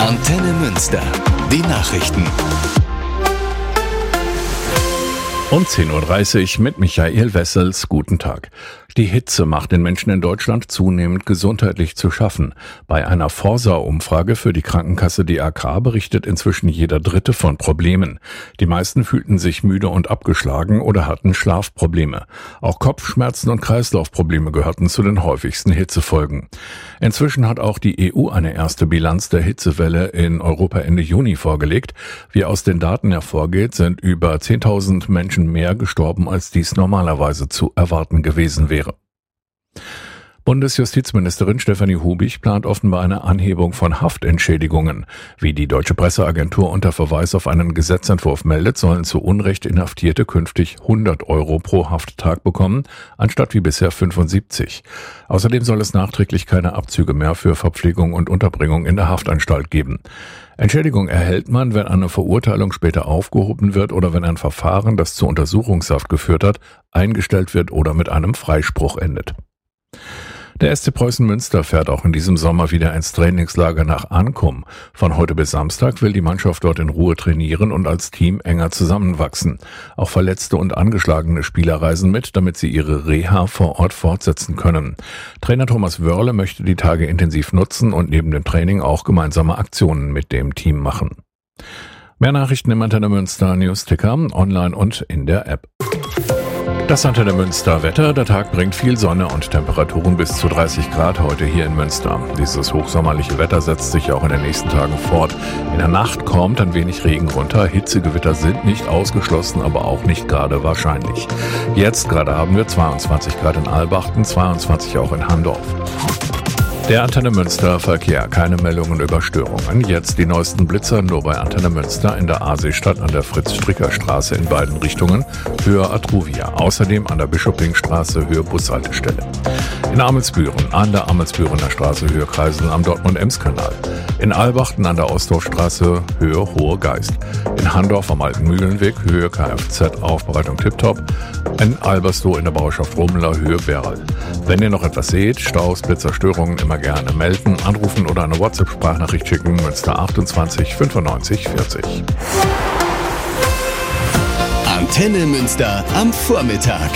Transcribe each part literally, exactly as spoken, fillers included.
Antenne Münster. Die Nachrichten. Um zehn Uhr dreißig mit Michael Wessels. Guten Tag. Die Hitze macht den Menschen in Deutschland zunehmend gesundheitlich zu schaffen. Bei einer Forsa-Umfrage für die Krankenkasse D R K berichtet inzwischen jeder Dritte von Problemen. Die meisten fühlten sich müde und abgeschlagen oder hatten Schlafprobleme. Auch Kopfschmerzen und Kreislaufprobleme gehörten zu den häufigsten Hitzefolgen. Inzwischen hat auch die E U eine erste Bilanz der Hitzewelle in Europa Ende Juni vorgelegt. Wie aus den Daten hervorgeht, sind über zehntausend Menschen mehr gestorben, als dies normalerweise zu erwarten gewesen wäre. Bundesjustizministerin Stefanie Hubich plant offenbar eine Anhebung von Haftentschädigungen. Wie die Deutsche Presseagentur unter Verweis auf einen Gesetzentwurf meldet, sollen zu Unrecht Inhaftierte künftig hundert Euro pro Hafttag bekommen, anstatt wie bisher fünfundsiebzig. Außerdem soll es nachträglich keine Abzüge mehr für Verpflegung und Unterbringung in der Haftanstalt geben. Entschädigung erhält man, wenn eine Verurteilung später aufgehoben wird oder wenn ein Verfahren, das zu Untersuchungshaft geführt hat, eingestellt wird oder mit einem Freispruch endet. Der S C Preußen Münster fährt auch in diesem Sommer wieder ins Trainingslager nach Ankum. Von heute bis Samstag will die Mannschaft dort in Ruhe trainieren und als Team enger zusammenwachsen. Auch verletzte und angeschlagene Spieler reisen mit, damit sie ihre Reha vor Ort fortsetzen können. Trainer Thomas Wörle möchte die Tage intensiv nutzen und neben dem Training auch gemeinsame Aktionen mit dem Team machen. Mehr Nachrichten im Antenne Münster News-Ticker, online und in der App. Das Antenne Münster Wetter. Der Tag bringt viel Sonne und Temperaturen bis zu dreißig Grad heute hier in Münster. Dieses hochsommerliche Wetter setzt sich auch in den nächsten Tagen fort. In der Nacht kommt ein wenig Regen runter. Hitzegewitter sind nicht ausgeschlossen, aber auch nicht gerade wahrscheinlich. Jetzt gerade haben wir zweiundzwanzig Grad in Albachten, zweiundzwanzig auch in Handorf. Der Antenne Münster Verkehr, keine Meldungen über Störungen. Jetzt die neuesten Blitzer nur bei Antenne Münster in der Aasee-Stadt an der Fritz-Stricker-Straße in beiden Richtungen, Höhe Atruvia. Außerdem an der Bischopingstraße, Höhe Bushaltestelle. In Amelsbüren an der Amelsbürener Straße, Höhe Kreisel am Dortmund-Ems-Kanal. In Albachten an der Ostdorfstraße, Höhe Hohe Geist. In Handorf am Alten Mühlenweg, Höhe Kfz Aufbereitung Tipptopp. In Albersloh in der Bauschaft Rummeler, Höhe Berl. Wenn ihr noch etwas seht, Staus, Blitzer, Störungen, immer gerne melden, anrufen oder eine WhatsApp-Sprachnachricht schicken. Münster achtundzwanzig fünfundneunzig vierzig. Antenne Münster am Vormittag.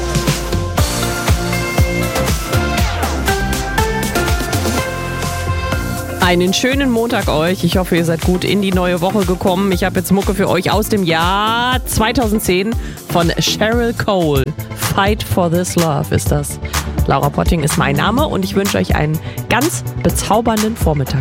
Einen schönen Montag euch. Ich hoffe, ihr seid gut in die neue Woche gekommen. Ich habe jetzt Mucke für euch aus dem Jahr zweitausendzehn von Cheryl Cole. Fight for this love ist das. Laura Potting ist mein Name und ich wünsche euch einen ganz bezaubernden Vormittag.